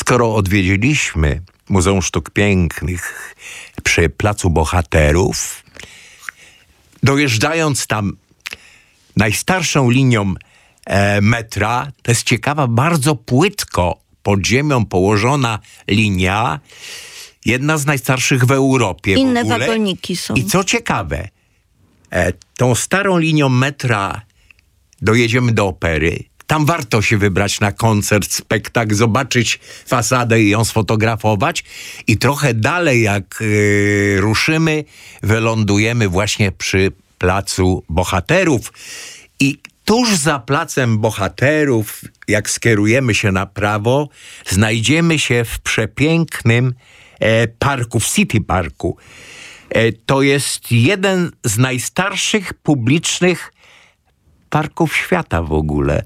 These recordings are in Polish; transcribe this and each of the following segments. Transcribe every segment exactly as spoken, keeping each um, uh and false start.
skoro odwiedziliśmy Muzeum Sztuk Pięknych przy Placu Bohaterów, dojeżdżając tam najstarszą linią e, metra, to jest ciekawa, bardzo płytko pod ziemią położona linia, jedna z najstarszych w Europie. Inne w ogóle. wagoniki są. I co ciekawe, e, tą starą linią metra dojedziemy do opery. Tam warto się wybrać na koncert, spektakl, zobaczyć fasadę i ją sfotografować. I trochę dalej, jak yy, ruszymy, wylądujemy właśnie przy Placu Bohaterów. I tuż za Placem Bohaterów, jak skierujemy się na prawo, znajdziemy się w przepięknym e, parku, w City Parku. E, to jest jeden z najstarszych publicznych parków świata w ogóle.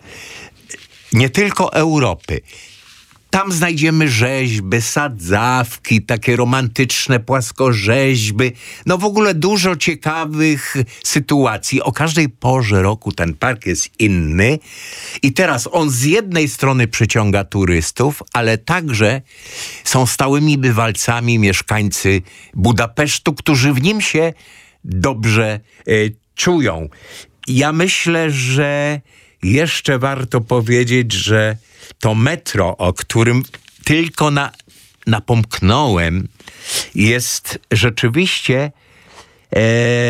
Nie tylko Europy. Tam znajdziemy rzeźby, sadzawki, takie romantyczne płaskorzeźby. No w ogóle dużo ciekawych sytuacji. O każdej porze roku ten park jest inny. I teraz on z jednej strony przyciąga turystów, ale także są stałymi bywalcami mieszkańcy Budapesztu, którzy w nim się dobrze y, czują. Ja myślę, że jeszcze warto powiedzieć, że to metro, o którym tylko na, napomknąłem, jest rzeczywiście e,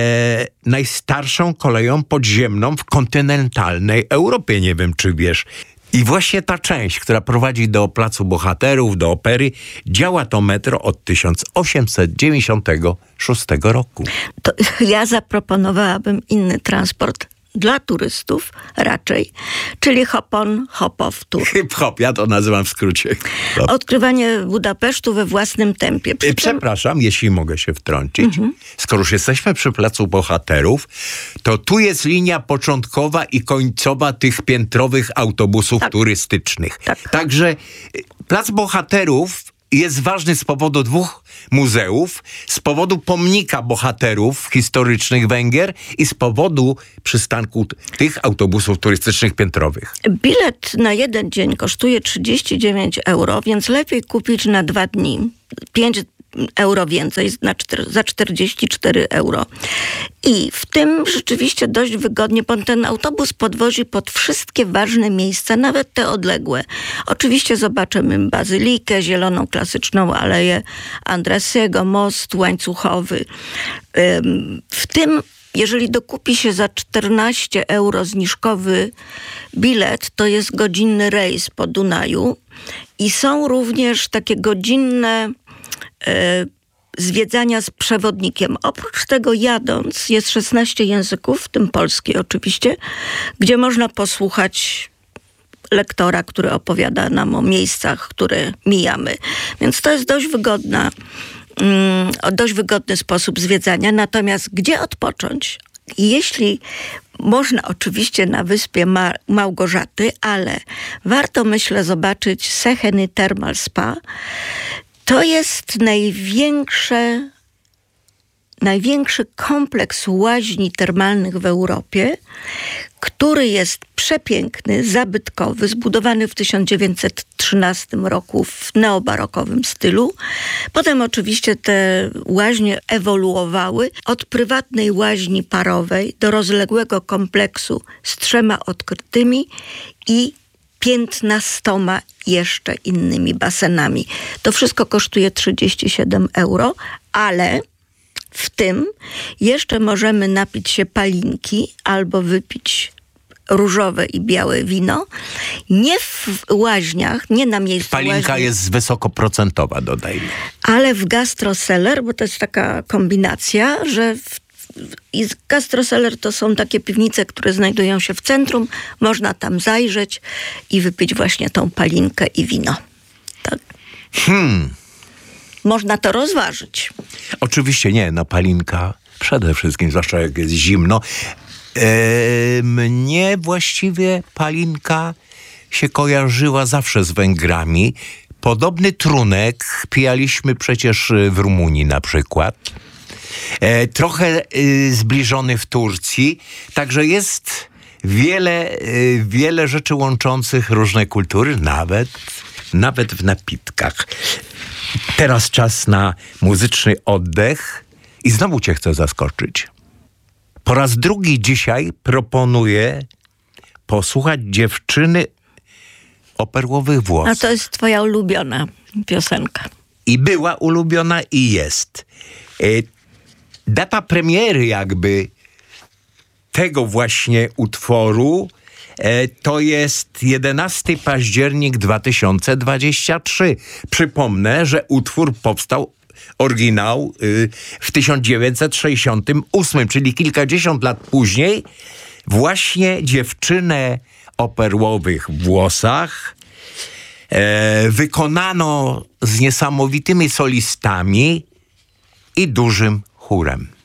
najstarszą koleją podziemną w kontynentalnej Europie. Nie wiem, czy wiesz. I właśnie ta część, która prowadzi do Placu Bohaterów, do opery, działa to metro od tysiąc osiemset dziewięćdziesiątego szóstego roku. To ja zaproponowałabym inny transport dla turystów raczej, czyli hop-on, hop-off tour. Hip-hop, ja to nazywam w skrócie. Hop. Odkrywanie Budapesztu we własnym tempie. Przy Przepraszam, tym... jeśli mogę się wtrącić. Mhm. Skoro już jesteśmy przy Placu Bohaterów, to tu jest linia początkowa i końcowa tych piętrowych autobusów tak. turystycznych. Tak. Także Plac Bohaterów jest ważny z powodu dwóch muzeów, z powodu pomnika bohaterów historycznych Węgier i z powodu przystanku t- tych autobusów turystycznych piętrowych. Bilet na jeden dzień kosztuje trzydzieści dziewięć euro, więc lepiej kupić na dwa dni. pięć euro więcej, na cztery, za czterdzieści cztery euro. I w tym rzeczywiście dość wygodnie, bo ten autobus podwozi pod wszystkie ważne miejsca, nawet te odległe. Oczywiście zobaczymy bazylikę, zieloną klasyczną aleję Andressiego, most łańcuchowy. W tym, jeżeli dokupi się za czternaście euro zniżkowy bilet, to jest godzinny rejs po Dunaju i są również takie godzinne zwiedzania z przewodnikiem. Oprócz tego jadąc jest szesnaście języków, w tym polski oczywiście, gdzie można posłuchać lektora, który opowiada nam o miejscach, które mijamy. Więc to jest dość wygodna, mm, dość wygodny sposób zwiedzania. Natomiast gdzie odpocząć? Jeśli można oczywiście na wyspie Ma- Małgorzaty, ale warto, myślę, zobaczyć Széchenyi Thermal Spa. To jest największe, największy kompleks łaźni termalnych w Europie, który jest przepiękny, zabytkowy, zbudowany w tysiąc dziewięćset trzynastym roku w neobarokowym stylu. Potem oczywiście te łaźnie ewoluowały od prywatnej łaźni parowej do rozległego kompleksu z trzema odkrytymi i piętnastoma jeszcze innymi basenami. To wszystko kosztuje trzydzieści siedem euro, ale w tym jeszcze możemy napić się palinki albo wypić różowe i białe wino. Nie w łaźniach, nie na miejscu Palinka łaźni, jest wysokoprocentowa, dodajmy. ale w gastroseller, bo to jest taka kombinacja, że w I gastroseller to są takie piwnice, które znajdują się w centrum. Można tam zajrzeć i wypić właśnie tą palinkę i wino. Tak. Hmm. Można to rozważyć. Oczywiście nie, no palinka przede wszystkim, zwłaszcza jak jest zimno. E, mnie właściwie palinka się kojarzyła zawsze z Węgrami. Podobny trunek pijaliśmy przecież w Rumunii na przykład. E, trochę y, zbliżony w Turcji, także jest wiele, y, wiele rzeczy łączących różne kultury, nawet nawet w napitkach. Teraz czas na muzyczny oddech i znowu cię chcę zaskoczyć. Po raz drugi dzisiaj proponuję posłuchać dziewczyny o perłowych włosach. A to jest twoja ulubiona piosenka. I była ulubiona i jest. Data premiery jakby tego właśnie utworu to jest jedenastego października dwa tysiące dwudziestego trzeciego. Przypomnę, że utwór powstał, oryginał, w tysiąc dziewięćset sześćdziesiątym ósmym, czyli kilkadziesiąt lat później. Właśnie dziewczynę o perłowych włosach e, wykonano z niesamowitymi solistami i dużym chórem.